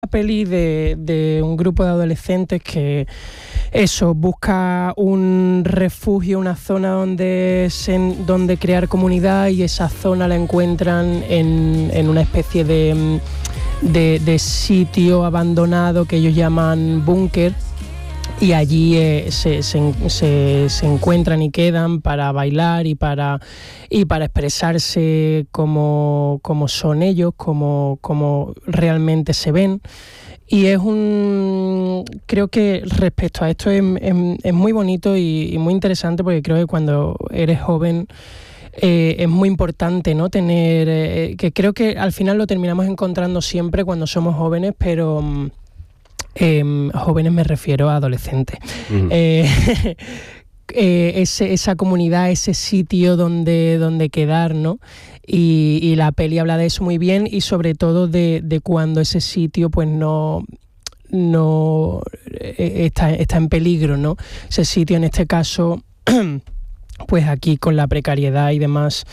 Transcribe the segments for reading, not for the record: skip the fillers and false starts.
peli de un grupo de adolescentes que busca un refugio, una zona donde crear comunidad, y esa zona la encuentran en una especie de sitio abandonado que ellos llaman búnker, y allí se encuentran y quedan para bailar y para expresarse como son ellos, como realmente se ven. Y creo que respecto a esto es muy bonito y muy interesante, porque creo que cuando eres joven es muy importante, ¿no? Tener, que creo que al final lo terminamos encontrando siempre cuando somos jóvenes, pero jóvenes me refiero a adolescentes. Uh-huh. Esa comunidad, ese sitio donde quedar, ¿no? Y la peli habla de eso muy bien, y sobre todo de cuando ese sitio pues no está en peligro, ¿no? Ese sitio, en este caso, pues aquí con la precariedad y demás,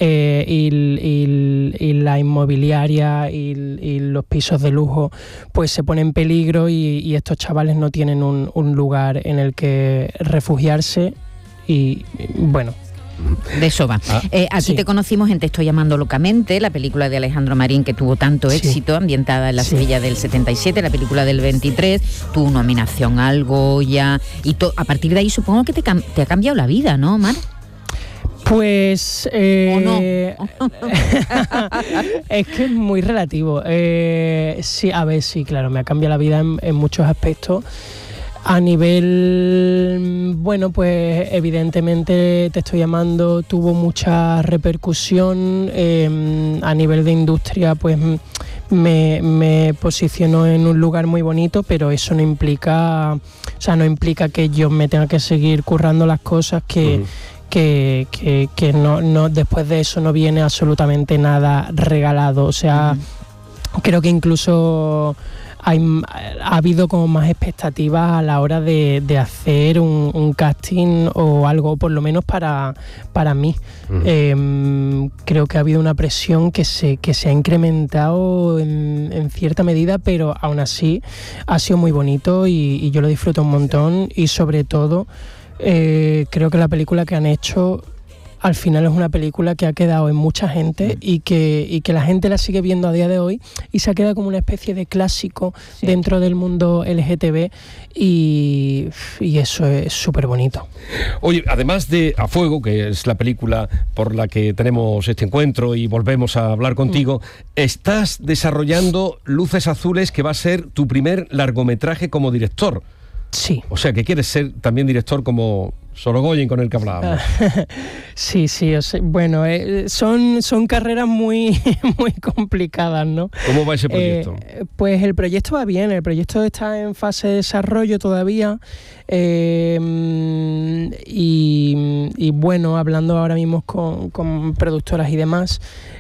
y la inmobiliaria y los pisos de lujo, pues se pone en peligro, y estos chavales no tienen un lugar en el que refugiarse, y bueno. De eso va. Aquí sí. Te conocimos en Te estoy llamando locamente, la película de Alejandro Marín que tuvo tanto éxito, ambientada en la Sevilla del 77, la película del 23, tuvo nominación al Goya, y a partir de ahí supongo que te ha cambiado la vida, ¿no, Mar? Pues ¿o no? Es que es muy relativo. Sí, a ver, sí, claro, me ha cambiado la vida en muchos aspectos. A nivel, bueno, pues evidentemente Te estoy llamando tuvo mucha repercusión. A nivel de industria, pues me posicionó en un lugar muy bonito, pero eso no implica que yo me tenga que seguir currando las cosas, que no después de eso no viene absolutamente nada regalado. O sea, creo que incluso ha habido como más expectativas a la hora de hacer un casting o algo, por lo menos para mí. Creo que ha habido una presión que se ha incrementado en cierta medida, pero aún así ha sido muy bonito, y yo lo disfruto un montón, y sobre todo creo que la película que han hecho al final es una película que ha quedado en mucha gente, y que la gente la sigue viendo a día de hoy, y se ha quedado como una especie de clásico dentro del mundo LGTB, y eso es súper bonito. Oye, además de A Fuego, que es la película por la que tenemos este encuentro y volvemos a hablar contigo, estás desarrollando Luces Azules, que va a ser tu primer largometraje como director. Sí. O sea, que quieres ser también director como Sorogoyen, con el que hablábamos. Sí, bueno, son carreras muy complicadas, ¿no? ¿Cómo va ese proyecto? Pues el proyecto va bien, el proyecto está en fase de desarrollo todavía, y bueno, hablando ahora mismo con productoras y demás,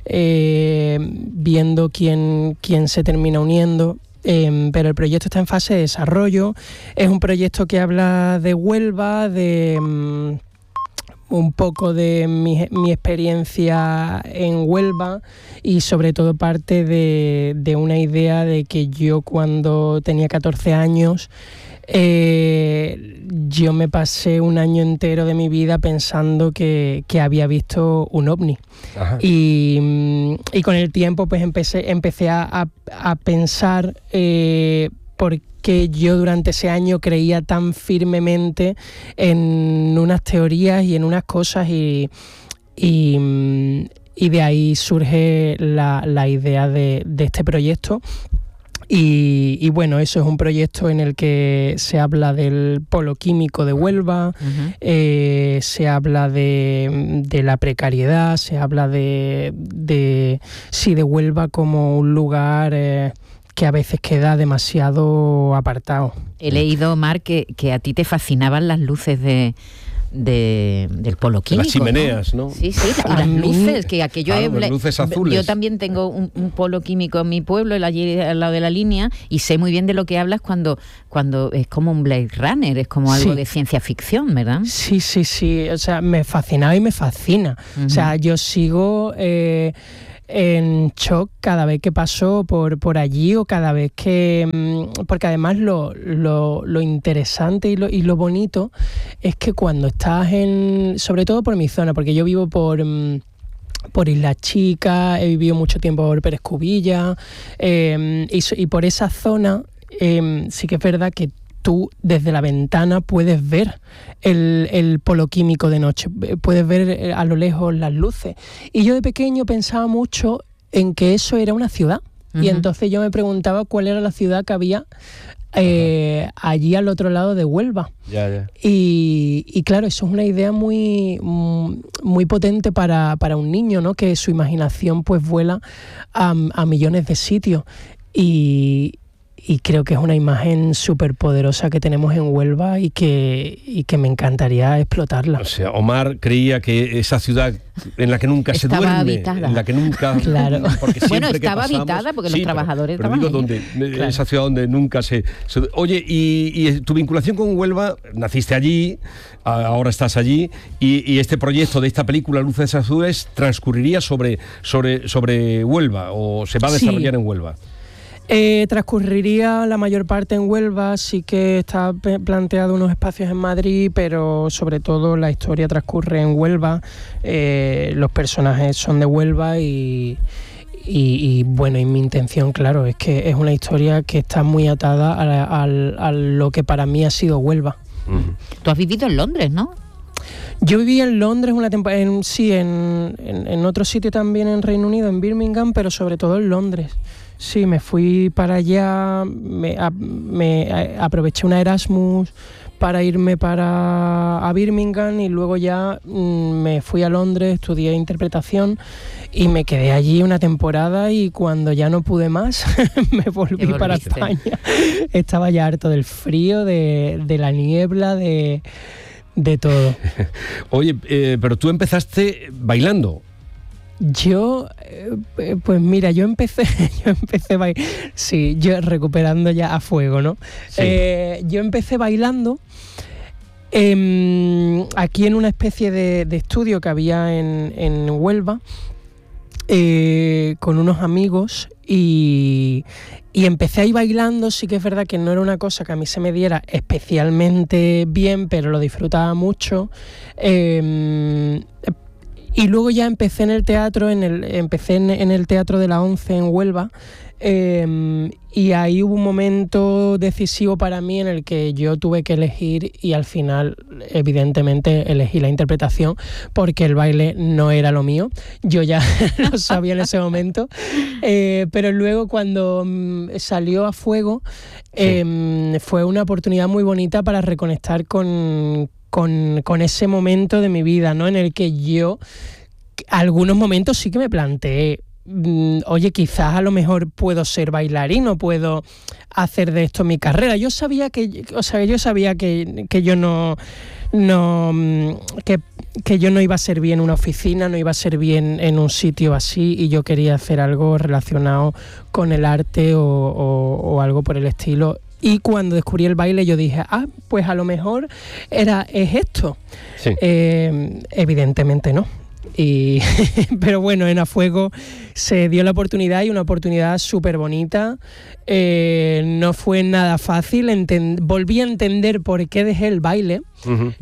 viendo quién se termina uniendo. Pero el proyecto está en fase de desarrollo. Es un proyecto que habla de Huelva, de un poco de mi experiencia en Huelva, y sobre todo parte de una idea de que yo, cuando tenía 14 años, yo me pasé un año entero de mi vida pensando que había visto un ovni. Y con el tiempo pues empecé a pensar por qué yo durante ese año creía tan firmemente en unas teorías y en unas cosas, y de ahí surge la idea de este proyecto. Y bueno, eso es un proyecto en el que se habla del polo químico de Huelva, se habla de la precariedad, se habla de Huelva como un lugar que a veces queda demasiado apartado. He leído, Mar, que a ti te fascinaban las luces del polo químico, las chimeneas, ¿no? Sí, y las luces, que aquello es... Las luces azules. Yo también tengo un polo químico en mi pueblo, allí al lado de la línea, y sé muy bien de lo que hablas cuando es como un Blade Runner, es como algo de ciencia ficción, ¿verdad? Sí, o sea, me fascinaba y me fascina. O sea, yo sigo... en shock cada vez que paso por allí o cada vez que... Porque además lo interesante y lo bonito es que cuando estás sobre todo por mi zona, porque yo vivo por Isla Chica, he vivido mucho tiempo por Pérez Cubilla, y por esa zona sí que es verdad que tú desde la ventana puedes ver el polo químico de noche, puedes ver a lo lejos las luces. Y yo de pequeño pensaba mucho en que eso era una ciudad. Y entonces yo me preguntaba cuál era la ciudad que había allí al otro lado de Huelva. Y claro, eso es una idea muy potente para un niño, ¿no? Que su imaginación pues vuela a millones de sitios. Y creo que es una imagen súper poderosa que tenemos en Huelva y que me encantaría explotarla. O sea, Omar creía que esa ciudad en la que nunca se duerme, habitada. En la que nunca... Claro. Bueno, estaba habitada porque los trabajadores estaban allí. Claro. Esa ciudad donde nunca se... Oye, y tu vinculación con Huelva, naciste allí, ahora estás allí, y este proyecto de esta película, Luces Azules, transcurriría sobre Huelva, o se va a desarrollar en Huelva. Transcurriría la mayor parte en Huelva, sí que está planteado unos espacios en Madrid, pero sobre todo la historia transcurre en Huelva, los personajes son de Huelva y bueno, y mi intención, claro, es que es una historia que está muy atada a lo que para mí ha sido Huelva. Tú has vivido en Londres, ¿no? Yo viví en Londres una temporada, en otro sitio también en Reino Unido, en Birmingham, pero sobre todo en Londres. Sí, me fui para allá, me aproveché una Erasmus para irme a Birmingham y luego ya me fui a Londres, estudié interpretación y me quedé allí una temporada y cuando ya no pude más me volví para España. Estaba ya harto del frío, de la niebla, de todo. Oye, pero tú empezaste bailando. Yo, pues mira, yo empecé sí, yo recuperando ya a fuego, ¿no? Sí. Yo empecé bailando aquí en una especie de estudio que había en Huelva, con unos amigos y empecé ahí bailando. Sí que es verdad que no era una cosa que a mí se me diera especialmente bien, pero lo disfrutaba mucho. Y luego ya empecé en el teatro, en el Teatro de la Once en Huelva, y ahí hubo un momento decisivo para mí en el que yo tuve que elegir y al final, evidentemente, elegí la interpretación porque el baile no era lo mío. Yo ya lo sabía en ese momento, pero luego cuando salió A Fuego, fue una oportunidad muy bonita para reconectar con ese momento de mi vida, ¿no? En el que yo, algunos momentos sí que me planteé, oye, quizás a lo mejor puedo ser bailarín o puedo hacer de esto mi carrera. Yo sabía que yo que yo no iba a ser bien en una oficina, no iba a ser bien en un sitio así, y yo quería hacer algo relacionado con el arte o algo por el estilo. Y cuando descubrí el baile yo dije, pues a lo mejor es esto. Sí. Evidentemente no. Pero bueno, en A Fuego se dio la oportunidad y una oportunidad súper bonita. No fue nada fácil. Volví a entender por qué dejé el baile. Uh-huh.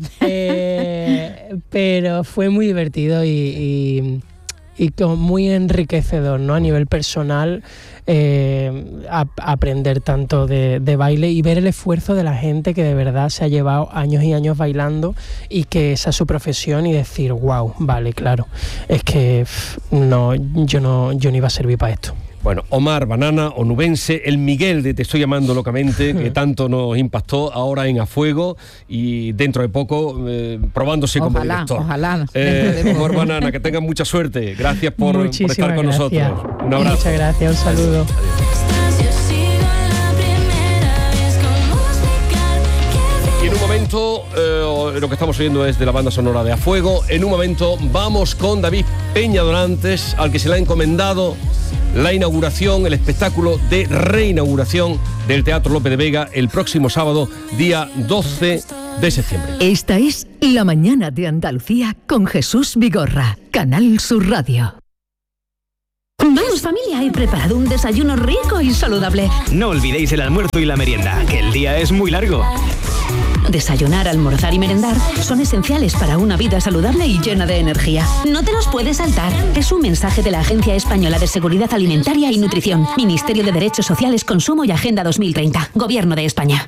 Pero fue muy divertido y muy enriquecedor, ¿no? A nivel personal, aprender tanto de baile y ver el esfuerzo de la gente que de verdad se ha llevado años y años bailando y que esa es su profesión, y decir, wow, vale, claro, es que yo no iba a servir para esto. Bueno, Omar Banana, onubense, el Miguel de Te estoy llamando locamente, que tanto nos impactó, ahora en A Fuego y dentro de poco probándose como director. Ojalá. Omar Banana, que tengan mucha suerte. Gracias por estar con nosotros. Un abrazo. Muchas gracias, un saludo. Y en un momento, lo que estamos oyendo es de la banda sonora de A Fuego. En un momento vamos con David Peñadorantes, al que se le ha encomendado la inauguración, el espectáculo de reinauguración del Teatro Lope de Vega el próximo sábado, día 12 de septiembre. Esta es La Mañana de Andalucía con Jesús Vigorra, Canal Sur Radio. Vamos familia, he preparado un desayuno rico y saludable. No olvidéis el almuerzo y la merienda, que el día es muy largo. Desayunar, almorzar y merendar son esenciales para una vida saludable y llena de energía. No te los puedes saltar. Es un mensaje de la Agencia Española de Seguridad Alimentaria y Nutrición, Ministerio de Derechos Sociales, Consumo y Agenda 2030, Gobierno de España.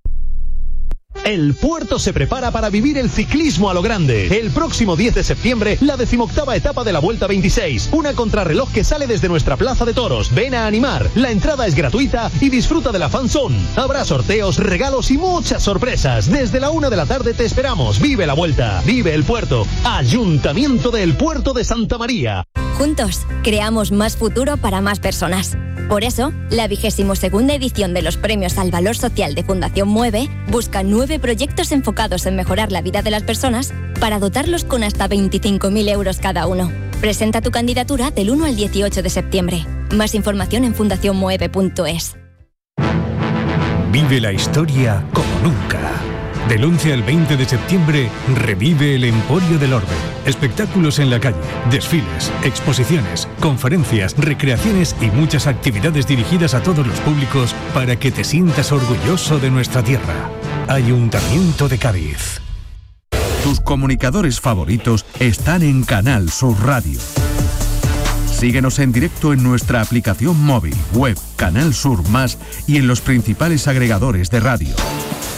El puerto se prepara para vivir el ciclismo a lo grande. El próximo 10 de septiembre, la 18ª etapa de la Vuelta 26. Una contrarreloj que sale desde nuestra Plaza de Toros. Ven a animar. La entrada es gratuita y disfruta de la fan zone. Habrá sorteos, regalos y muchas sorpresas. Desde la 1 de la tarde te esperamos. Vive la Vuelta. Vive el puerto. Ayuntamiento del Puerto de Santa María. Juntos, creamos más futuro para más personas. Por eso, la 22ª edición de los Premios al Valor Social de Fundación Mueve busca 9 proyectos enfocados en mejorar la vida de las personas para dotarlos con hasta 25.000 euros cada uno. Presenta tu candidatura del 1 al 18 de septiembre. Más información en fundacionmueve.es. Vive la historia como nunca. Del 11 al 20 de septiembre, revive el Emporio del Orbe. Espectáculos en la calle, desfiles, exposiciones, conferencias, recreaciones y muchas actividades dirigidas a todos los públicos para que te sientas orgulloso de nuestra tierra. Ayuntamiento de Cádiz. Tus comunicadores favoritos están en Canal Sur Radio. Síguenos en directo en nuestra aplicación móvil, web, Canal Sur Más y en los principales agregadores de radio.